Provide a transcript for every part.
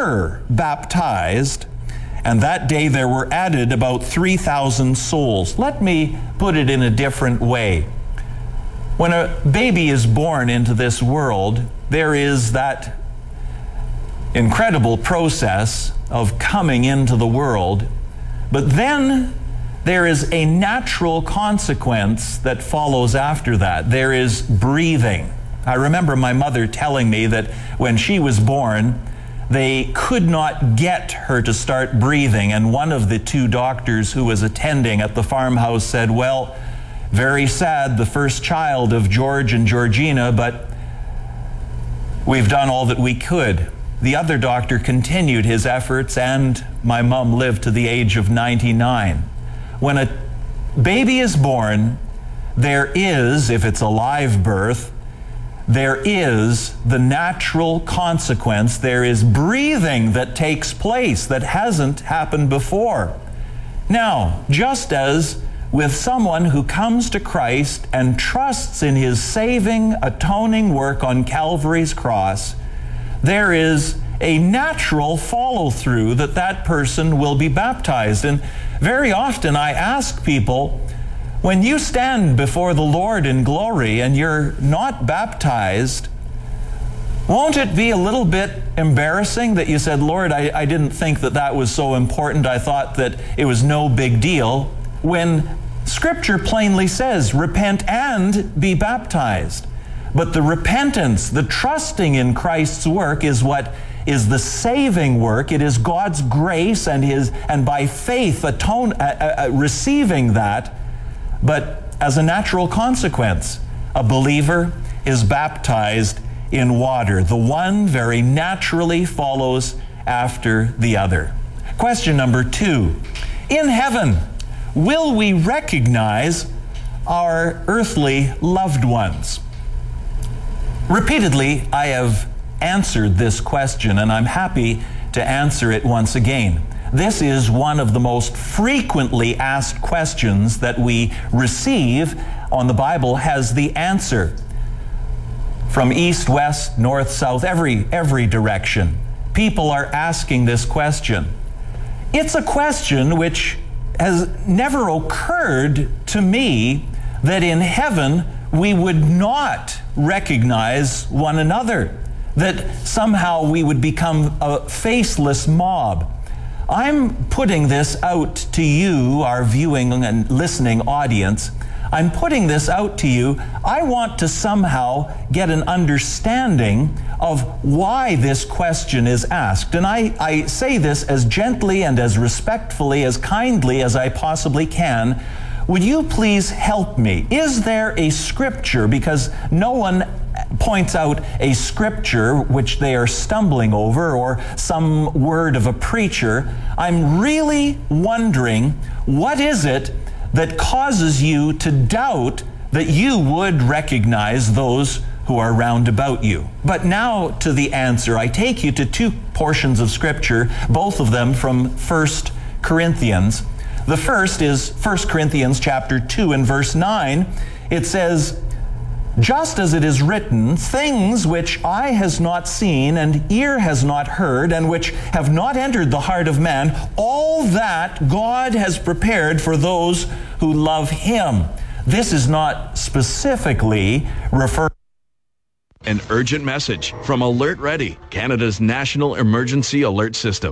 were baptized, and that day there were added about 3,000 souls. Let me put it in a different way. When a baby is born into this world, there is that incredible process of coming into the world, but then there is a natural consequence that follows after that. There is breathing. I remember my mother telling me that when she was born, they could not get her to start breathing, and one of the two doctors who was attending at the farmhouse said, "Well, very sad, the first child of George and Georgina, but we've done all that we could." The other doctor continued his efforts, and my mom lived to the age of 99. When a baby is born, there is, if it's a live birth, there is the natural consequence. There is breathing that takes place that hasn't happened before. Now, just as with someone who comes to Christ and trusts in His saving, atoning work on Calvary's cross, there is a natural follow-through that that person will be baptized. And very often I ask people, when you stand before the Lord in glory and you're not baptized, won't it be a little bit embarrassing that you said, "Lord, I didn't think that that was so important. I thought that it was no big deal," when Scripture plainly says, repent and be baptized. But the repentance, the trusting in Christ's work is what is the saving work. It is God's grace and by faith receiving that. But as a natural consequence, a believer is baptized in water. The one very naturally follows after the other. Question number 2. In heaven, will we recognize our earthly loved ones? Repeatedly, I have answered this question, and I'm happy to answer it once again. This is one of the most frequently asked questions that we receive on the Bible has the answer. From east, west, north, south, every direction, people are asking this question. It's a question which has never occurred to me that in heaven we would not recognize one another, that somehow we would become a faceless mob. I'm putting this out to you, our viewing and listening audience. I'm putting this out to you. I want to somehow get an understanding of why this question is asked. And I say this as gently and as respectfully, as kindly as I possibly can. Would you please help me? Is there a scripture? Because no one points out a scripture which they are stumbling over or some word of a preacher. I'm really wondering, what is it that causes you to doubt that you would recognize those who are round about you? But now to the answer. I take you to 2 portions of scripture, both of them from 1 Corinthians. The first is 1 Corinthians chapter 2 and verse 9. It says, "Just as it is written, things which eye has not seen and ear has not heard and which have not entered the heart of man, all that God has prepared for those who love Him." This is not specifically referring. An urgent message from Alert Ready, Canada's national emergency alert system.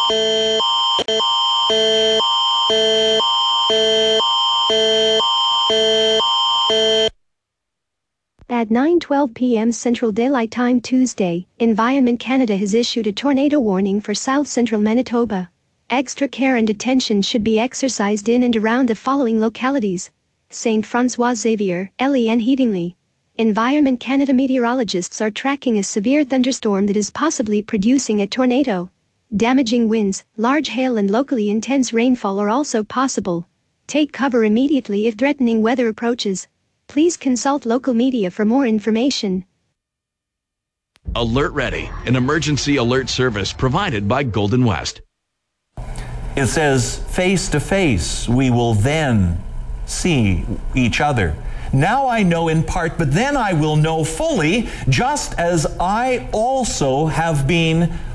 At 9:12 p.m. Central Daylight Time Tuesday, Environment Canada has issued a tornado warning for South Central Manitoba. Extra care and attention should be exercised in and around the following localities: St. Francois Xavier, Elie and Headingley. Environment Canada meteorologists are tracking a severe thunderstorm that is possibly producing a tornado. Damaging winds, large hail and locally intense rainfall are also possible. Take cover immediately if threatening weather approaches. Please consult local media for more information. Alert Ready, an emergency alert service provided by Golden West. It says, face to face, we will then see each other. Now I know in part, but then I will know fully, just as I also have been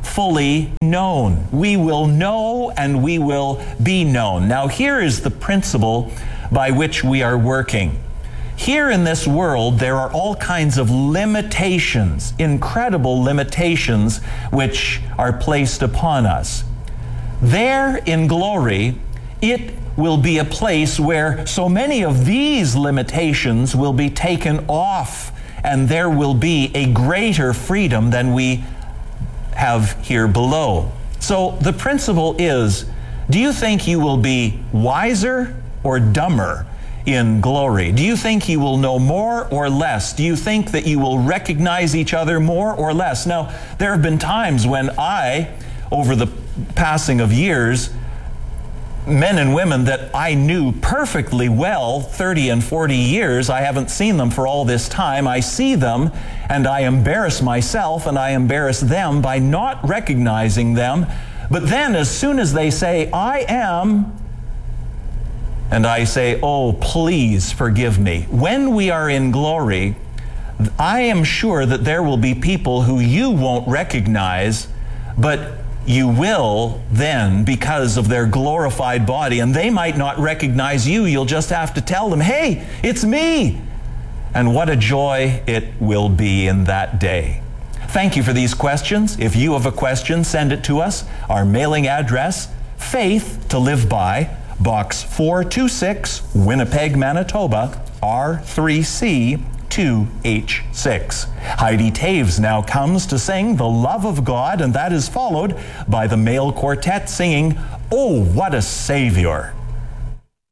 fully known. We will know and we will be known. Now, here is the principle by which we are working. Here in this world, there are all kinds of limitations, incredible limitations, which are placed upon us. There in glory, it will be a place where so many of these limitations will be taken off, and there will be a greater freedom than we have here below. So the principle is, do you think you will be wiser or dumber in glory? Do you think you will know more or less? Do you think that you will recognize each other more or less? Now, there have been times when I, over the passing of years, men and women that I knew perfectly well, 30 and 40 years, I haven't seen them for all this time. I see them and I embarrass myself and I embarrass them by not recognizing them. But then as soon as they say, I am, and I say, oh, please forgive me. When we are in glory, I am sure that there will be people who you won't recognize, but you will then because of their glorified body. And they might not recognize you. You'll just have to tell them, hey, it's me. And what a joy it will be in that day. Thank you for these questions. If you have a question, send it to us. Our mailing address, Faith to Live By, Box 426, Winnipeg, Manitoba, R3C 2H6. Heidi Taves now comes to sing The Love of God, and that is followed by the male quartet singing, Oh, What a Savior.